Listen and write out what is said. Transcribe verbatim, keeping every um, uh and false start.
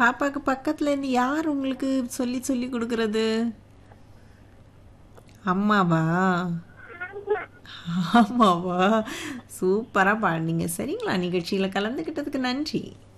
பாப்பாக்கு பக்கத்துல இருந்து யார் உங்களுக்கு சொல்லி சொல்லி கொடுக்கறது? அம்மாவா? ஆமாவா? சூப்பரா பாடுனீங்க. சரிங்களா? நிகழ்ச்சியில கலந்துக்கிட்டதுக்கு நன்றி.